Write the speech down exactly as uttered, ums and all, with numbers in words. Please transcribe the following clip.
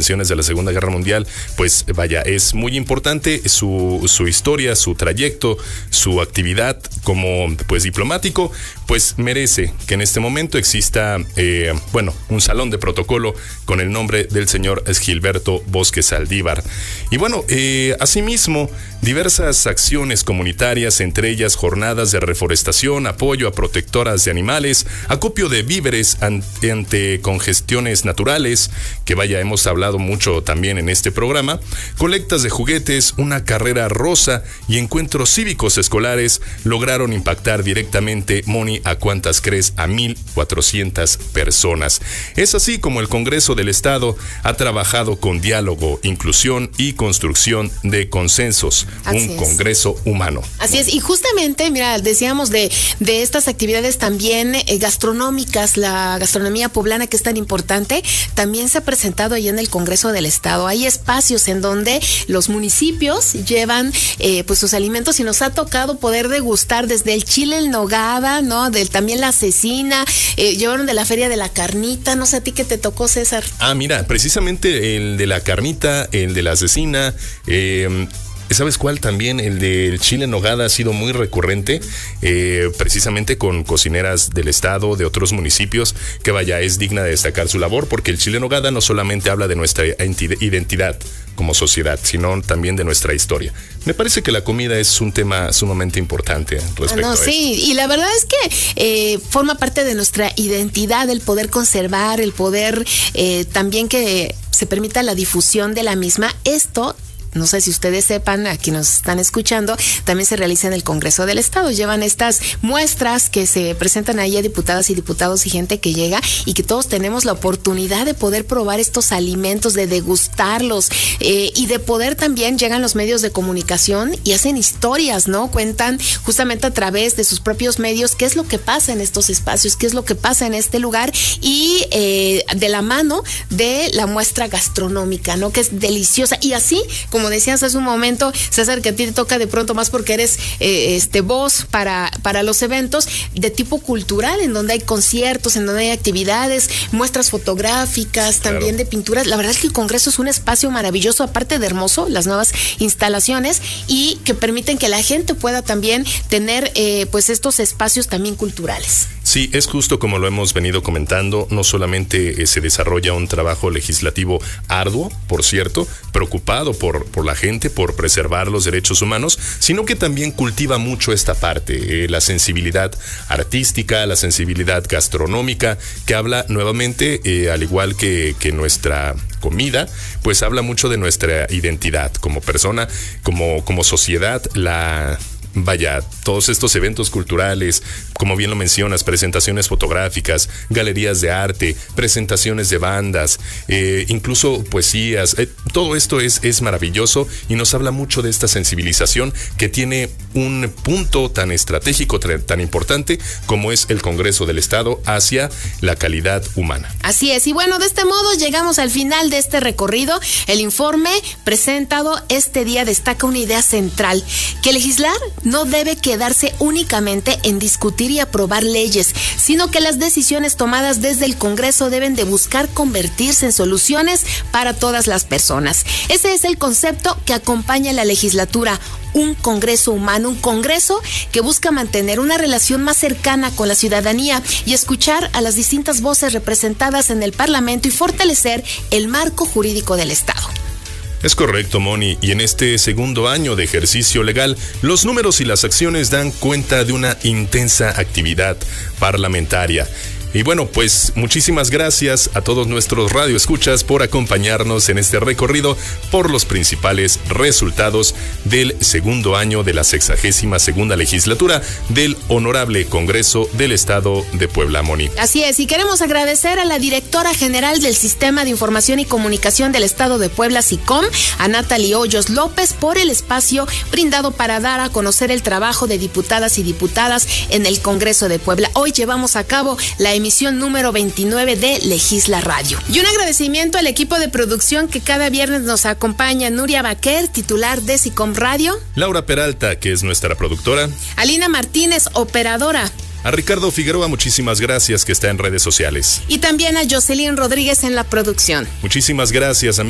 intervenciones de la Segunda Guerra Mundial, pues vaya, es muy importante su, su historia, su trayecto, su actividad como pues diplomático, pues merece que en este momento exista, eh, bueno, un salón de protocolo con el nombre del señor Gilberto Bosque Saldívar. Y bueno, eh, asimismo, diversas acciones comunitarias, entre ellas jornadas de reforestación, apoyo a protectoras de animales, acopio de víveres ante, ante congestiones naturales, que vaya, hemos hablado mucho también en este programa, colectas de juguetes, una carrera rosa y encuentros cívicos escolares lograron impactar directamente, Moni, ¿a cuántas crees? A mil cuatrocientas personas. Es así como el Congreso del Estado ha trabajado con diálogo, inclusión y construcción de consensos. Así un es. Congreso humano. Así es, y justamente, mira, decíamos de, de estas actividades también eh, gastronómicas, la gastronomía poblana que es tan importante, también se ha presentado ahí en el Congreso del Estado. Hay espacios en donde los municipios llevan eh, pues sus alimentos y nos ha tocado poder degustar desde el chile en nogada, ¿no? Del, también la cecina, eh, llevaron de la Feria de la Carnita, no sé a ti qué te tocó, César. Ah, mira, precisamente el de la carnita, el de la cecina, eh... ¿sabes cuál? También el del chile en nogada ha sido muy recurrente, eh, precisamente con cocineras del estado, de otros municipios, que vaya, es digna de destacar su labor, porque el chile en nogada no solamente habla de nuestra identidad como sociedad, sino también de nuestra historia. Me parece que la comida es un tema sumamente importante respecto no, a eso. Sí, y la verdad es que eh, forma parte de nuestra identidad el poder conservar, el poder eh, también que se permita la difusión de la misma. Esto, no sé si ustedes sepan, aquí nos están escuchando, también se realiza en el Congreso del Estado. Llevan estas muestras que se presentan ahí a diputadas y diputados y gente que llega, y que todos tenemos la oportunidad de poder probar estos alimentos, de degustarlos, eh, y de poder también, llegan los medios de comunicación y hacen historias, ¿no? Cuentan justamente a través de sus propios medios qué es lo que pasa en estos espacios, qué es lo que pasa en este lugar, y eh, de la mano de la muestra gastronómica, ¿no? Que es deliciosa. Y así, como Como decías hace un momento, César, que a ti te toca de pronto más porque eres eh, este voz para, para los eventos de tipo cultural, en donde hay conciertos, en donde hay actividades, muestras fotográficas, claro, también de pinturas. La verdad es que el Congreso es un espacio maravilloso, aparte de hermoso, las nuevas instalaciones, y que permiten que la gente pueda también tener eh, pues estos espacios también culturales. Sí, es justo como lo hemos venido comentando, no solamente eh, se desarrolla un trabajo legislativo arduo, por cierto, preocupado por, por la gente, por preservar los derechos humanos, sino que también cultiva mucho esta parte, eh, la sensibilidad artística, la sensibilidad gastronómica, que habla nuevamente, eh, al igual que, que nuestra comida, pues habla mucho de nuestra identidad como persona, como, como sociedad, la... Vaya, todos estos eventos culturales, como bien lo mencionas, presentaciones fotográficas, galerías de arte, presentaciones de bandas, eh, incluso poesías, eh, todo esto es, es maravilloso y nos habla mucho de esta sensibilización que tiene un punto tan estratégico, tan importante como es el Congreso del Estado hacia la calidad humana. Así es, y bueno, de este modo llegamos al final de este recorrido. El informe presentado este día destaca una idea central, que legislar no debe quedarse únicamente en discutir y aprobar leyes, sino que las decisiones tomadas desde el Congreso deben de buscar convertirse en soluciones para todas las personas. Ese es el concepto que acompaña la legislatura, un Congreso humano, un Congreso que busca mantener una relación más cercana con la ciudadanía y escuchar a las distintas voces representadas en el Parlamento y fortalecer el marco jurídico del Estado. Es correcto, Moni, y en este segundo año de ejercicio legal, los números y las acciones dan cuenta de una intensa actividad parlamentaria. Y bueno, pues muchísimas gracias a todos nuestros radioescuchas por acompañarnos en este recorrido por los principales resultados del segundo año de la sexagésima segunda legislatura del Honorable Congreso del Estado de Puebla, Moni. Así es, y queremos agradecer a la directora general del Sistema de Información y Comunicación del Estado de Puebla, SICOM, a Natalie Hoyos López, por el espacio brindado para dar a conocer el trabajo de diputadas y diputadas en el Congreso de Puebla. Hoy llevamos a cabo la emisión número veintinueve de Legisla Radio. Y un agradecimiento al equipo de producción que cada viernes nos acompaña: Nuria Baquer, titular de SICOM Radio; Laura Peralta, que es nuestra productora; Alina Martínez, operadora; a Ricardo Figueroa, muchísimas gracias, que está en redes sociales; y también a Jocelyn Rodríguez en la producción. Muchísimas gracias, amigos.